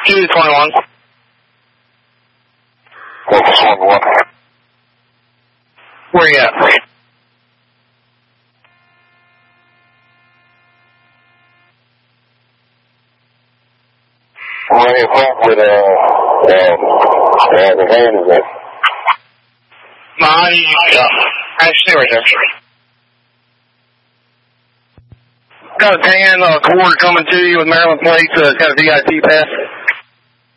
2 to 21. Focus 1-1. Where you at? Where you from with, the van is at? Mine, I stay right there. Got a tan, Accord coming to you with Maryland plates, got a VIP pass.